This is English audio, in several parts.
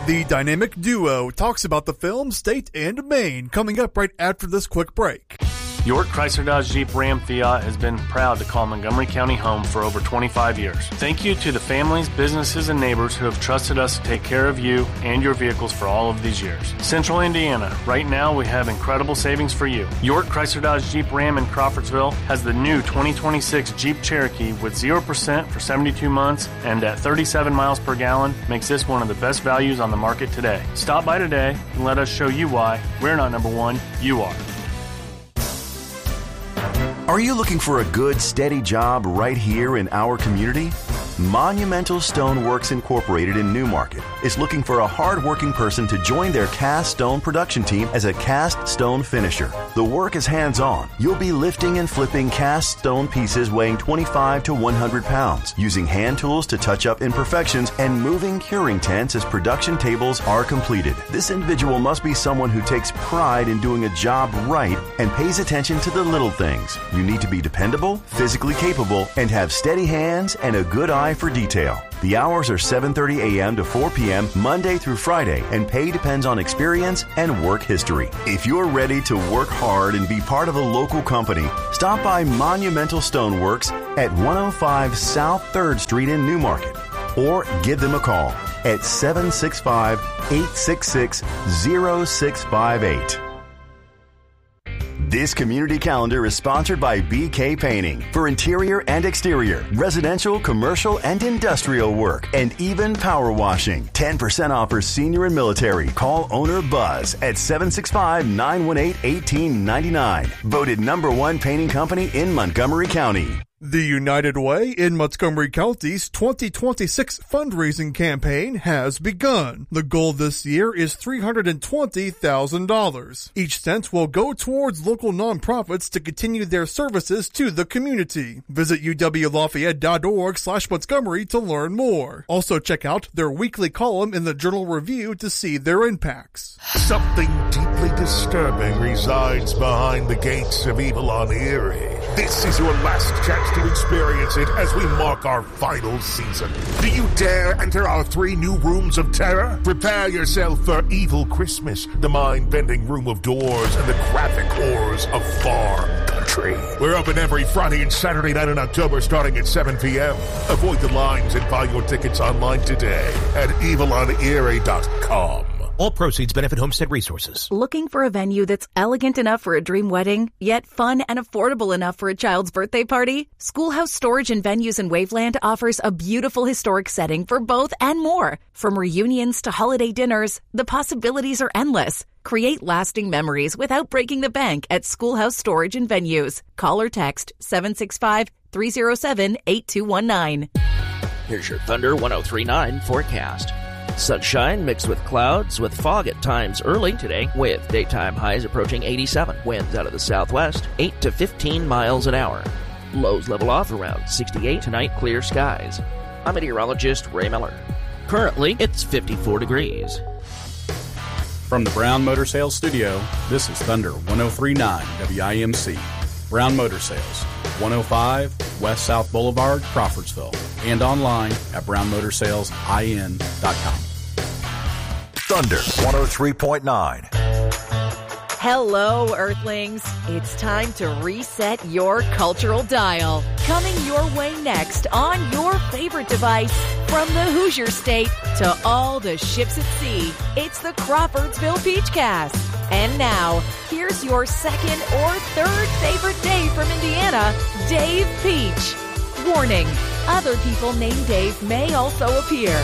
The dynamic duo talks about the film State and Main, coming up right after this quick break. York Chrysler Dodge Jeep Ram Fiat has been proud to call Montgomery County home for over 25 years. Thank you to the families, businesses, and neighbors who have trusted us to take care of you and your vehicles for all of these years. Central Indiana, right now we have incredible savings for you. York Chrysler Dodge Jeep Ram in Crawfordsville has the new 2026 Jeep Cherokee with 0% for 72 months and at 37 miles per gallon makes this one of the best values on the market today. Stop by today and let us show you why we're not number one, you are. Are you looking for a good, steady job right here in our community? Monumental Stoneworks Incorporated in Newmarket is looking for a hard-working person to join their cast stone production team as a cast stone finisher. The work is hands-on. You'll be lifting and flipping cast stone pieces weighing 25 to 100 pounds, using hand tools to touch up imperfections, and moving curing tents as production tables are completed. This individual must be someone who takes pride in doing a job right and pays attention to the little things. You need to be dependable, physically capable, and have steady hands and a good eye for detail. The hours are 7:30 a.m. to 4 p.m. Monday through Friday, and pay depends on experience and work history. If you're ready to work hard and be part of a local company, stop by Monumental Stoneworks at 105 South 3rd Street in Newmarket, or give them a call at 765-866-0658. This community calendar is sponsored by BK Painting for interior and exterior, residential, commercial, and industrial work, and even power washing. 10% off for senior and military. Call owner Buzz at 765-918-1899. Voted #1 painting company in Montgomery County. The United Way in Montgomery County's 2026 fundraising campaign has begun. The goal this year is $320,000. Each cent will go towards local nonprofits to continue their services to the community. Visit uwlafayette.org/Montgomery to learn more. Also check out their weekly column in the Journal Review to see their impacts. Something deeply disturbing resides behind the gates of Evil on Erie. This is your last chance to experience it as we mark our final season. Do you dare enter our 3 new rooms of terror? Prepare yourself for Evil Christmas, the mind-bending room of doors, and the graphic horrors of Far Country. We're open every Friday and Saturday night in October starting at 7 p.m. Avoid the lines and buy your tickets online today at evilonerie.com. All proceeds benefit Homestead Resources. Looking for a venue that's elegant enough for a dream wedding, yet fun and affordable enough for a child's birthday party? Schoolhouse Storage and Venues in Waveland offers a beautiful historic setting for both and more. From reunions to holiday dinners, the possibilities are endless. Create lasting memories without breaking the bank at Schoolhouse Storage and Venues. Call or text 765-307-8219. Here's your Thunder 103.9 forecast. Sunshine mixed with clouds with fog at times early today with daytime highs approaching 87. Winds out of the southwest 8 to 15 miles an hour. Lows level off around 68 tonight, clear skies. I'm meteorologist Ray Miller. Currently, it's 54 degrees. From the Brown Motor Sales Studio, this is Thunder 103.9 WIMC. Brown Motor Sales, 105 West South Boulevard, Crawfordsville, and online at brownmotorsalesIN.com. Thunder 103.9. Hello, Earthlings. It's time to reset your cultural dial. Coming your way next on your favorite device, from the Hoosier State to all the ships at sea, it's the Crawfordsville Peachcast. And now, here's your second or third favorite Dave from Indiana, Dave Peach. Warning, other people named Dave may also appear.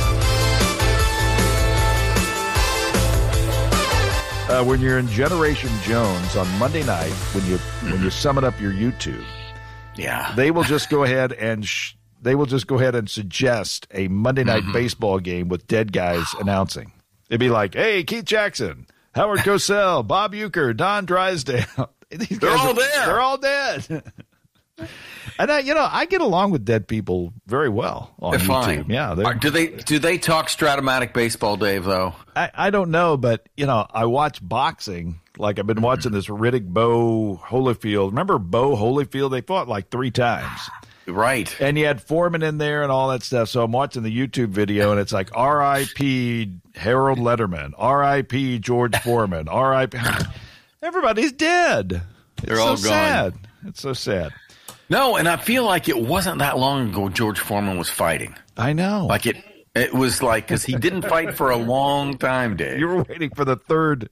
When you're in Generation Jones on Monday night, when you summon up your YouTube, yeah, they will just go ahead and suggest a Monday night baseball game with dead guys announcing. It'd be like, hey, Keith Jackson, Howard Cosell, Bob Uecker, Don Drysdale. They're all there. They're all dead. And I get along with dead people very well on they're YouTube. Fine. Yeah, do they talk Stratomatic baseball, Dave? Though I don't know, but I watch boxing. Like I've been watching this Riddick Bo Holyfield. Remember Bo Holyfield? They fought like 3 times. Right. And you had Foreman in there and all that stuff. So I'm watching the YouTube video, and it's like R.I.P. Harold Letterman, R.I.P. George Foreman, R.I.P. Everybody's dead. They're all so gone. Sad. It's so sad. No, and I feel like it wasn't that long ago George Foreman was fighting. I know. Like it was like, because he didn't fight for a long time, Dave. You were waiting for the third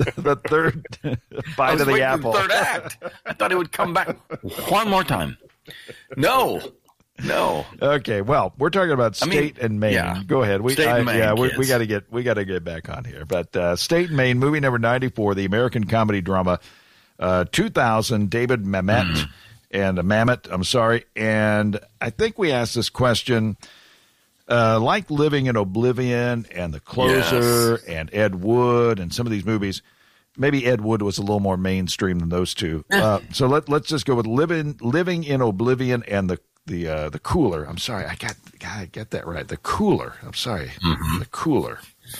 bite of the apple. The third act. I thought it would come back one more time. No. Okay, well, we're talking about State and Maine. Yeah. Go ahead. State and Maine, yeah, kids. we got to get back on here. But State and Maine, movie number 94, the American comedy drama, 2000, David Mamet I'm sorry. And I think we asked this question, like Living in Oblivion and The Closer and Ed Wood and some of these movies. Maybe Ed Wood was a little more mainstream than those two. So let's just go with Living in Oblivion and the Cooler. I'm sorry, I got that right. The Cooler. I'm sorry, The Cooler.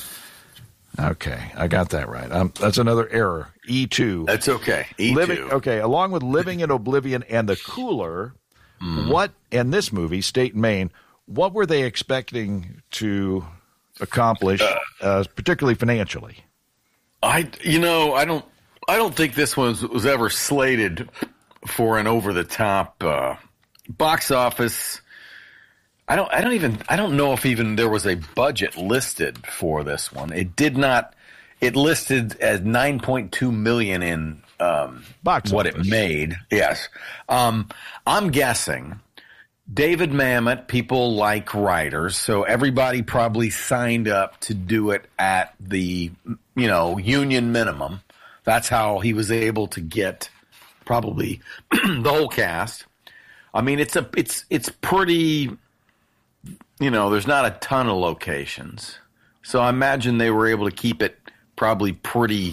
Okay, I got that right. That's another error. E2. That's okay. E2. Along with Living in Oblivion and The Cooler, what in this movie, State and Maine, what were they expecting to accomplish, particularly financially? I don't think this was ever slated for an over the top box office. I don't know if even there was a budget listed for this one. It did not. It listed as $9.2 million in box what office. It made. Yes, I'm guessing David Mamet. People like writers, so everybody probably signed up to do it at the union minimum. That's how he was able to get probably the whole cast. I mean, it's pretty. There's not a ton of locations. So I imagine they were able to keep it probably pretty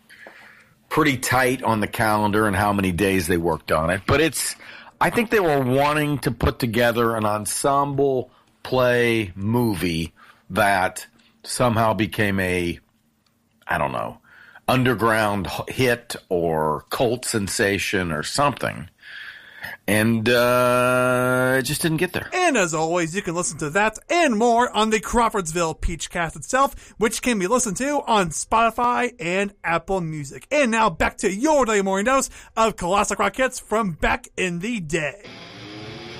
tight on the calendar and how many days they worked on it. But I think they were wanting to put together an ensemble play movie that somehow became a, underground hit or cult sensation or something. And it just didn't get there. And as always, you can listen to that and more on the Crawfordsville Peachcast itself, which can be listened to on Spotify and Apple Music. And now back to your daily morning dose of classic rock hits from back in the day.